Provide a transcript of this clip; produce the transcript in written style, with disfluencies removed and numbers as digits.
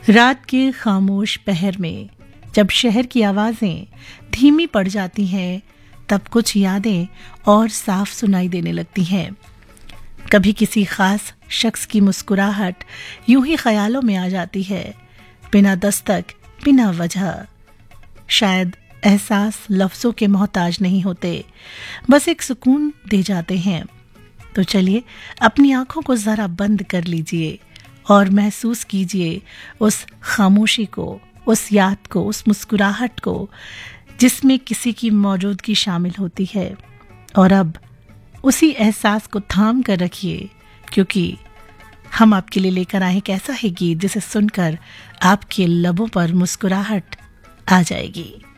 रात के खामोश पहर में जब शहर की आवाजें धीमी पड़ जाती हैं, तब कुछ यादें और साफ सुनाई देने लगती हैं। कभी किसी खास शख्स की मुस्कुराहट यूं ही ख्यालों में आ जाती है, बिना दस्तक, बिना वजह। शायद एहसास लफ्जों के मोहताज नहीं होते, बस एक सुकून दे जाते हैं। तो चलिए अपनी आंखों को जरा बंद कर लीजिए और महसूस कीजिए उस खामोशी को, उस याद को, उस मुस्कुराहट को जिसमें किसी की मौजूदगी शामिल होती है। और अब उसी एहसास को थाम कर रखिए, क्योंकि हम आपके लिए लेकर आए एक ऐसा है गीत जिसे सुनकर आपके लबों पर मुस्कुराहट आ जाएगी।